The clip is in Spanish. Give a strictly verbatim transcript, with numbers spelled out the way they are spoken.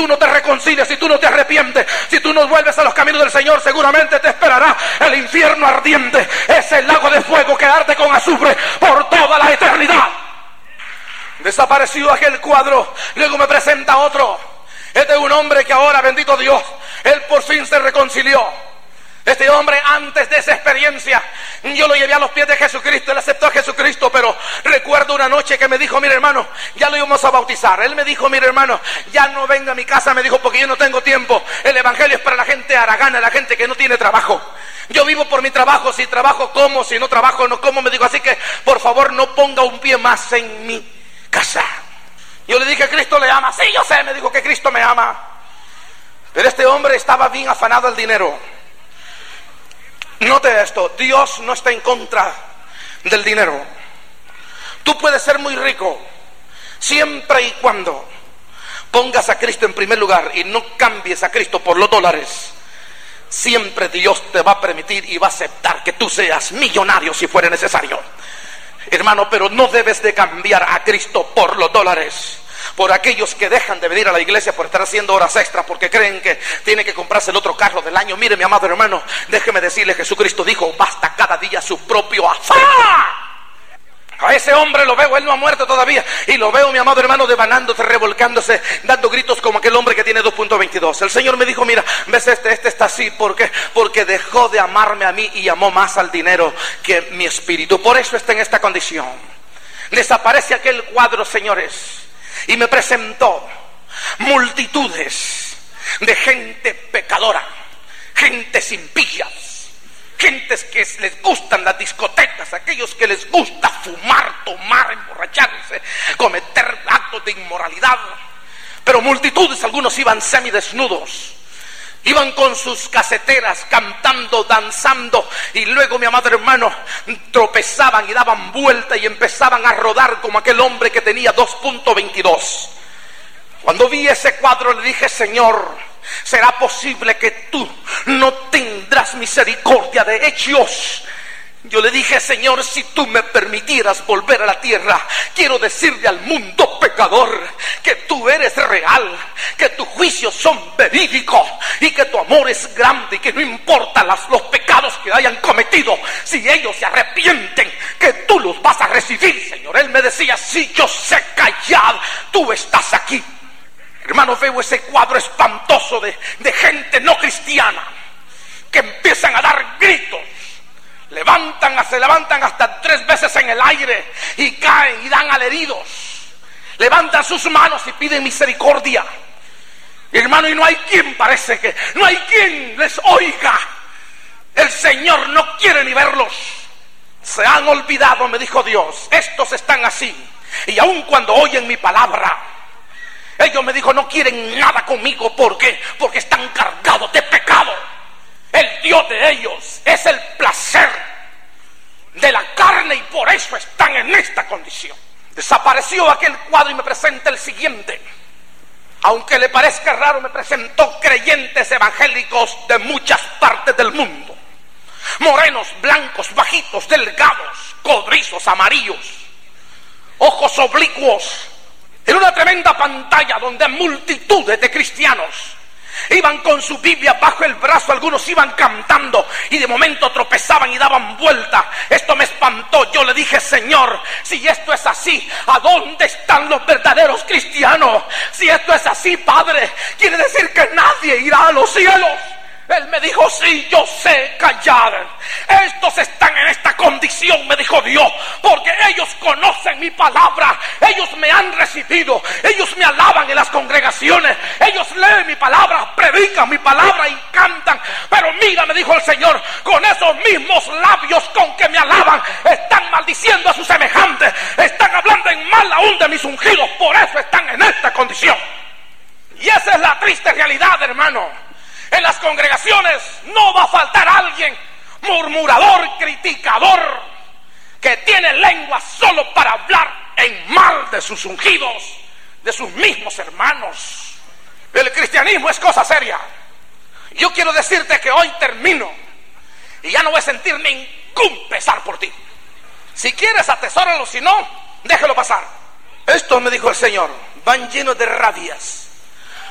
tú no te reconcilias, si tú no te arrepientes, si tú no vuelves a los caminos del Señor, seguramente te esperará el infierno ardiente, ese lago de fuego que arde con azufre por toda la eternidad. Desapareció aquel cuadro. Luego me presenta otro. Este es un hombre que ahora, bendito Dios, él por fin se reconcilió. Este hombre, antes de esa experiencia, yo lo llevé a los pies de Jesucristo. Él aceptó a Jesucristo, pero recuerdo una noche que me dijo: mire hermano, ya lo íbamos a bautizar. Él me dijo: mire hermano, ya no venga a mi casa, me dijo, porque yo no tengo tiempo. El evangelio es para la gente haragana, la gente que no tiene trabajo. Yo vivo por mi trabajo, si trabajo como, si no trabajo no como. Me dijo, así que por favor no ponga un pie más en mi casa. Yo le dije: Cristo le ama. Sí, yo sé, me dijo que Cristo me ama. Pero este hombre estaba bien afanado al dinero. Note esto: Dios no está en contra del dinero. Tú puedes ser muy rico siempre y cuando pongas a Cristo en primer lugar y no cambies a Cristo por los dólares. Siempre Dios te va a permitir y va a aceptar que tú seas millonario si fuera necesario, hermano. Pero no debes de cambiar a Cristo por los dólares. Por aquellos que dejan de venir a la iglesia por estar haciendo horas extras, porque creen que tienen que comprarse el otro carro del año. Mire, mi amado hermano, déjeme decirle, Jesucristo dijo: basta cada día su propio afán. A ese hombre lo veo, él no ha muerto todavía, y lo veo, mi amado hermano, devanándose, revolcándose, dando gritos como aquel hombre que tiene dos punto veintidós. El Señor me dijo: mira, ves este, este está así, ¿por qué? Porque dejó de amarme a mí y amó más al dinero que mi espíritu. Por eso está en esta condición. Desaparece aquel cuadro, señores, y me presentó multitudes de gente pecadora, gentes impías, gentes que les gustan las discotecas, aquellos que les gusta fumar, tomar, emborracharse, cometer actos de inmoralidad. Pero multitudes, algunos iban semidesnudos, iban con sus caseteras cantando, danzando, y luego, mi amado hermano, tropezaban y daban vuelta y empezaban a rodar como aquel hombre que tenía dos punto veintidós. Cuando vi ese cuadro le dije: Señor, ¿será posible que tú no tendrás misericordia de ellos? Yo le dije: Señor, si tú me permitieras volver a la tierra, quiero decirle al mundo pecador que tú eres real, que tus juicios son verídicos y que tu amor es grande, y que no importa las, los pecados que hayan cometido, si ellos se arrepienten, que tú los vas a recibir, Señor. Él me decía: sí, yo sé, callad, tú estás aquí. Hermano, veo ese cuadro espantoso de, de gente no cristiana que empiezan a dar gritos. Levantan, se levantan hasta tres veces en el aire y caen y dan alaridos. Levantan sus manos y piden misericordia. Hermano, y no hay quien, parece que no hay quien les oiga. El Señor no quiere ni verlos. Se han olvidado, me dijo Dios. Estos están así. Y aun cuando oyen mi palabra, ellos, me dijo, no quieren nada conmigo. ¿Por qué? Porque están cargados de pecado. El Dios de ellos es el placer de la carne, y por eso están en esta condición. Desapareció aquel cuadro y me presenta el siguiente. Aunque le parezca raro, me presentó creyentes evangélicos de muchas partes del mundo. Morenos, blancos, bajitos, delgados, codrizos, amarillos, ojos oblicuos, en una tremenda pantalla donde multitudes de cristianos iban con su Biblia bajo el brazo, algunos iban cantando y de momento tropezaban y daban vuelta. Esto me espantó. Yo le dije: Señor, si esto es así, ¿a dónde están los verdaderos cristianos? Si esto es así, Padre, quiere decir que nadie irá a los cielos. Él me dijo: sí, yo sé, callar. Estos están en esta condición, me dijo Dios, porque ellos conocen mi palabra, ellos me han recibido, ellos me alaban en las congregaciones, ellos leen mi palabra, predican mi palabra y cantan. Pero mira, me dijo el Señor, con esos mismos labios con que me alaban, están maldiciendo a sus semejantes, están hablando en mal aún de mis ungidos. Por eso están en esta condición. Y esa es la triste realidad, hermano. En las congregaciones no va a faltar alguien murmurador, criticador, que tiene lengua solo para hablar en mal de sus ungidos, de sus mismos hermanos. El cristianismo es cosa seria. Yo quiero decirte que hoy termino y ya no voy a sentir ningún pesar por ti. Si quieres, atesóralo; si no, déjalo pasar. Esto, me dijo el Señor, van llenos de rabias,